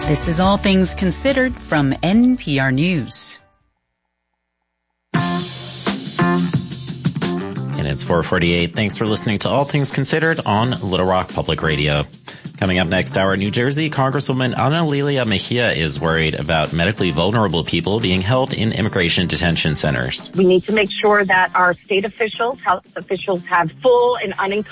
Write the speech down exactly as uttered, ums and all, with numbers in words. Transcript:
This is All Things Considered from N P R News. And it's four forty-eight. Thanks for listening to All Things Considered on Little Rock Public Radio. Coming up next hour, New Jersey Congresswoman Ana Lilia Mejia is worried about medically vulnerable people being held in immigration detention centers. We need to make sure that our state officials, health officials, have full and unencumbered